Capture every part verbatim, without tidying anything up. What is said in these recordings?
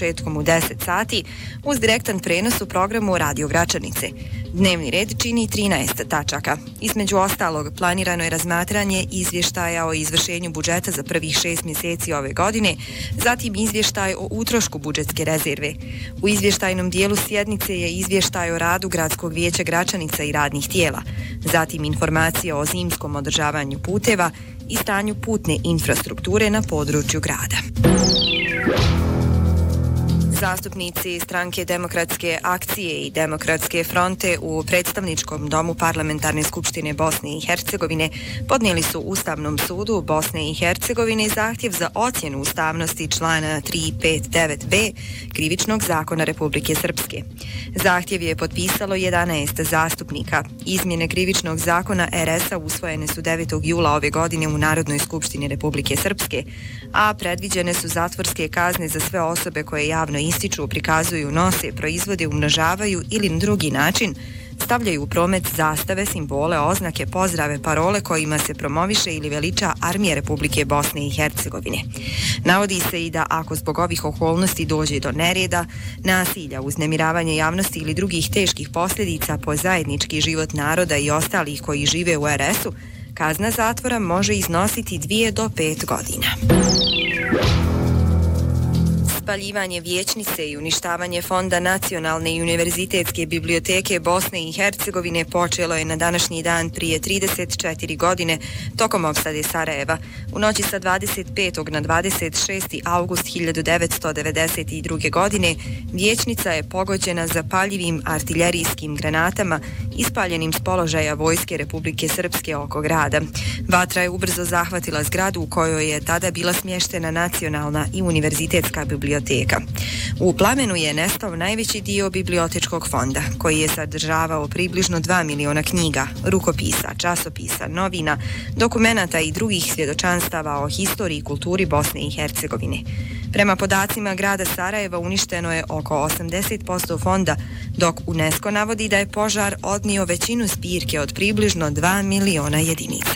početkom u deset sati uz direktan prenos u programu Radio Gračanice. Dnevni red čini trinaest tačaka. Između ostalog, planirano je razmatranje izvještaja o izvršenju budžeta za prvih šest mjeseci ove godine, zatim izvještaj o utrošku budžetske rezerve. U izvještajnom dijelu sjednice je izvještaj o radu Gradskog vijeća Gračanica i radnih tijela, zatim informacija o zimskom održavanju puteva i stanju putne infrastrukture na području grada. Zastupnici Stranke demokratske akcije i Demokratske fronte u predstavničkom domu Parlamentarne skupštine Bosne i Hercegovine podnijeli su Ustavnom sudu Bosne i Hercegovine zahtjev za ocjenu ustavnosti člana tri pet devet b Krivičnog zakona Republike Srpske. Zahtjev je potpisalo jedanaest zastupnika. Izmjene Krivičnog zakona er es a usvojene su devetog jula ove godine u Narodnoj skupštini Republike Srpske, a predviđene su zatvorske kazne za sve osobe koje javno ističu, prikazuju, nose, proizvode, umnožavaju ili na drugi način stavljaju u promet zastave, simbole, oznake, pozdrave, parole kojima se promoviše ili veliča Armija Republike Bosne i Hercegovine. Navodi se i da ako zbog ovih okolnosti dođe do nereda, nasilja, uznemiravanja javnosti ili drugih teških posljedica po zajednički život naroda i ostalih koji žive u er es u, kazna zatvora može iznositi dvije do pet godina. Spaljivanje vijećnice i uništavanje Fonda Nacionalne i univerzitetske biblioteke Bosne i Hercegovine počelo je na današnji dan prije trideset četiri godine tokom opsade Sarajeva. U noći sa dvadeset petog na dvadeset šesti avgust hiljadu devetsto devedeset druge. godine vijećnica je pogođena zapaljivim artiljerijskim granatama ispaljenim s položaja Vojske Republike Srpske oko grada. Vatra je ubrzo zahvatila zgradu u kojoj je tada bila smještena Nacionalna i univerzitetska biblioteka. U plamenu je nestao najveći dio bibliotečkog fonda, koji je sadržavao približno dva miliona knjiga, rukopisa, časopisa, novina, dokumenata i drugih svjedočanstava o historiji i kulturi Bosne i Hercegovine. Prema podacima grada Sarajeva uništeno je oko osamdeset posto fonda, dok UNESCO navodi da je požar odnio većinu zbirke od približno dva miliona jedinica.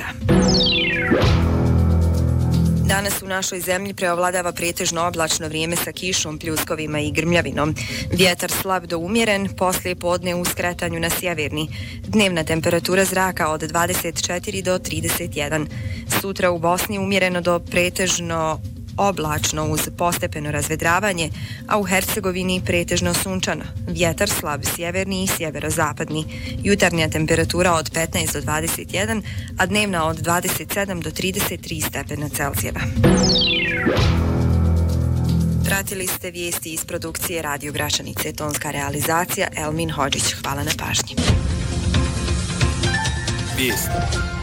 Danas u našoj zemlji preovladava pretežno oblačno vrijeme sa kišom, pljuskovima i grmljavinom. Vjetar slab do umjeren, poslije podne u skretanju na sjeverni. Dnevna temperatura zraka od dvadeset četiri do trideset jedan. Sutra u Bosni umjereno do pretežno oblačno uz postepeno razvedravanje, a u Hercegovini pretežno sunčano. Vjetar slab sjeverni i sjeverozapadni. Jutarnja temperatura od petnaest do dvadeset jedan, a dnevna od dvadeset sedam do trideset tri stepena Celzijeva. Pratili ste vijesti iz produkcije Radio Gračanice, tonska realizacija Elmin Hodžić. Hvala na pažnji. Vijesti.